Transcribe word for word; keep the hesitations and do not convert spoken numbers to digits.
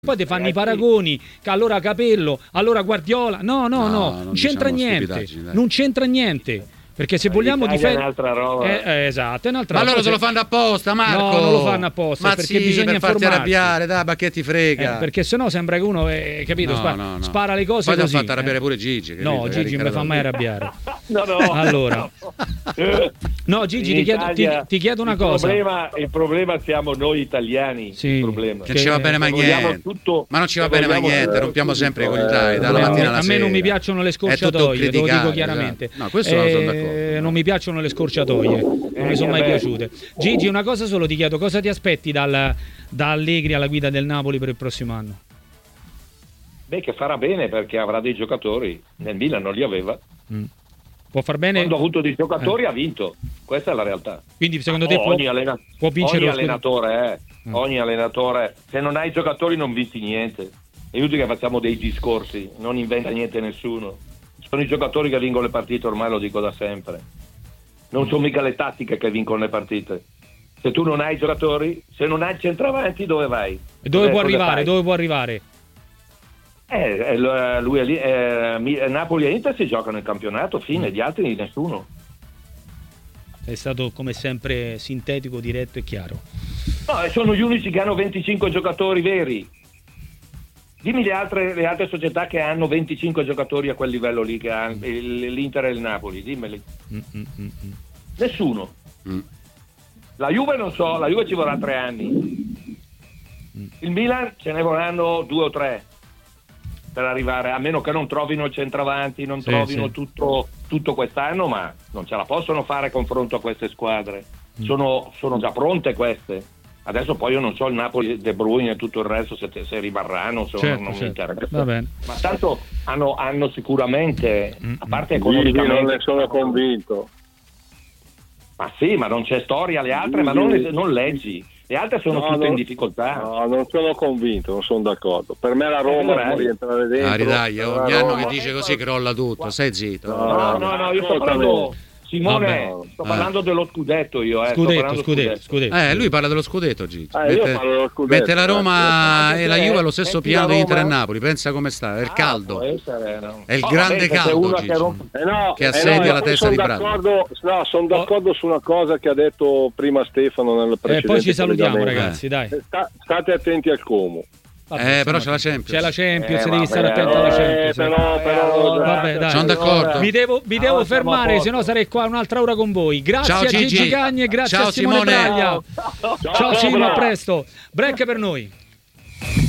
Poi ti fanno i paragoni, che allora Capello, allora Guardiola. No, no, no, no. non, non c'entra diciamo niente. Non c'entra niente. Perché se vogliamo difendere. È un'altra roba. Eh, eh, esatto, è un'altra ma roba. loro se lo fanno apposta, Marco. No, non lo fanno apposta. Ma perché sì, bisogna per farti informarsi. arrabbiare, dai, ma che ti frega. Eh, perché sennò sembra che uno, eh, capito, no, spara, no, no. spara le cose. Poi ti ha così, fatto arrabbiare eh. pure Gigi. No, capito? Gigi non mi fa mai arrabbiare. No, no. Allora. No, Gigi, ti chiedo, ti, ti chiedo una il cosa. Problema, il problema siamo noi italiani. Sì, il problema. Che non ci va bene mai niente. Tutto, ma non ci va bene mai niente, rompiamo sempre i coglioni dalla eh, mattina alla a sera. me non mi piacciono le scorciatoie, te lo dico chiaramente. No, questo eh, sono d'accordo. Non mi piacciono le scorciatoie, non mi sono mai piaciute. Gigi, una cosa solo ti chiedo, cosa ti aspetti dal, da Allegri alla guida del Napoli per il prossimo anno? Beh, che farà bene perché avrà dei giocatori. Nel Milan non li aveva. Mm. Può far bene. Quando ha avuto dei giocatori eh. ha vinto. Questa è la realtà. Quindi secondo te oh, può, ogni, allena... può vincere ogni lo allenatore, eh. mm. ogni allenatore, se non hai giocatori non vinci niente. È inutile che facciamo dei discorsi, non inventa niente nessuno. Sono i giocatori che vincono le partite, ormai lo dico da sempre. Non sono mica le tattiche che vincono le partite. Se tu non hai giocatori, se non hai centravanti, dove vai? E dove eh, può arrivare? fai? Dove può arrivare? Eh, lui è lì, eh, Napoli e Inter si giocano il campionato, fine, mm. gli altri nessuno. È stato come sempre sintetico, diretto e chiaro. No, sono gli unici che hanno venticinque giocatori veri. Dimmi le altre, le altre società che hanno venticinque giocatori a quel livello lì, che hanno mm. l'Inter e il Napoli, dimmeli. Mm, mm, mm, mm. Nessuno. Mm. La Juve non so, la Juve ci vorrà tre anni. Mm. Il Milan ce ne vorranno due o tre per arrivare, a meno che non trovino il centravanti, non sì, trovino sì. Tutto, tutto quest'anno, ma non ce la possono fare confronto a queste squadre. Mm. Sono, sono già pronte queste. Adesso poi io non so il Napoli, De Bruyne e tutto il resto se, se rimarranno, se certo, non certo. mi interessa. Va bene. Ma tanto hanno, hanno sicuramente, mm. a parte economicamente... non ne sono convinto. Ma sì, ma non c'è storia, le altre, ma non, le, non leggi. Le altre sono no, tutte non, in difficoltà. No, non sono convinto, non sono d'accordo. Per me la Roma può rientrare dentro. Dai, dai, ogni anno che dice così crolla tutto, stai zitto. No, no, no, no io sto parlando... Simone, Vabbè. sto parlando eh. dello scudetto io. Eh. Scudetto, scudetto, scudetto. Eh, lui parla dello scudetto, Gigi. Eh, mette, dello scudetto, mette la Roma eh. e la Juve allo stesso piano di Inter e Napoli. Pensa come sta, è il caldo. Ah, essere, no. È il oh, grande vabbè, caldo, Gigi, che, eh no, che assedia eh no, la testa di Brando. No, sono d'accordo oh. su una cosa che ha detto prima Stefano nel precedente. E eh, poi ci salutiamo, ragazzi, dai. Sta, state attenti al Como. Vabbè, eh, però c'è la Champions. C'è la Champions, eh, devi stare attento alla Champions. Eh, però, però, vabbè, dai. Sono d'accordo. Mi devo, mi devo fermare, se no sarei qua un'altra ora con voi. Grazie Ciao, a Gigi, Gigi Cagni e grazie Ciao, a Simone Simone. Braglia. Ciao, Ciao Simo, a presto. Break per noi.